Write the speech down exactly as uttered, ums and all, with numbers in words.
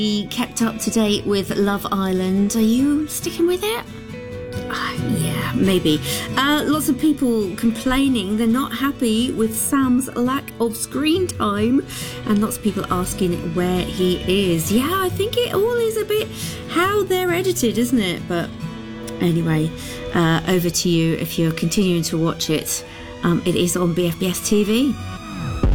He kept up to date with Love Island. Are you sticking with it? Uh, yeah, maybe. Uh, lots of people complaining they're not happy with Sam's lack of screen time, and lots of people asking where he is. Yeah, I think it all is a bit how they're edited, isn't it? But anyway, uh, over to you if you're continuing to watch it. Um, it is on B F B S T V.